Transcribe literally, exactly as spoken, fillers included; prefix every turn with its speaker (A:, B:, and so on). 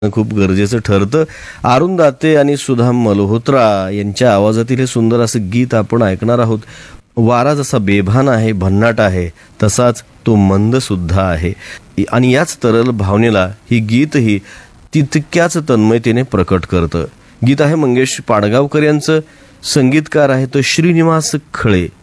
A: खूप गरजेचं ठरतं. अरुण दाते आणि सुधा मल्होत्रा यांच्या आवाजातील हे सुंदर असं गीत आपण ऐकणार आहोत. वारा जसा बेभान आहे, भन्नाट आहे, तसाच तो मंद सुद्धा आहे. आणि याच तरल भावनेला ही गीतही तितक्याच तन्मयतेने प्रकट करतं. गीत आहे मंगेश पाडगावकर यांचं, संगीतकार आहे तो श्रीनिवास खळे.